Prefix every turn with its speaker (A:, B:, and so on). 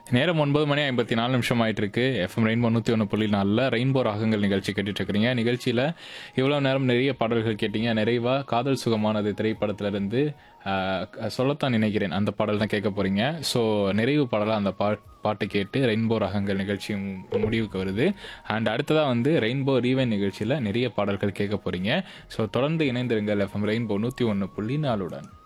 A: நேரம் 9:54 ஆயிட்டு இருக்கு. எஃப்எம் ரெயின்போ 101.4 ரெயின்போ ராகங்கள் நிகழ்ச்சி கேட்டுட்டு இருக்கிறீங்க. நிகழ்ச்சியில் இவ்வளோ நேரம் நிறைய பாடல்கள் கேட்டீங்க. நிறைவா காதல் சுகமானது திரைப்படத்திலிருந்து சொல்லத்தான் நினைக்கிறேன் அந்த பாடல் தான் கேட்க போறீங்க. ஸோ நிறைவு பாடலாக அந்த பாட்டு கேட்டு ரெயின்போ ராகங்கள் நிகழ்ச்சி முடிவுக்கு வருது. அண்ட் அடுத்ததாக வந்து ரெயின்போ ரீவைன் நிகழ்ச்சியில் நிறைய பாடல்கள் கேட்க போறீங்க. ஸோ தொடர்ந்து இணைந்திருங்கள் எஃப்எம் ரெயின்போ 101.4.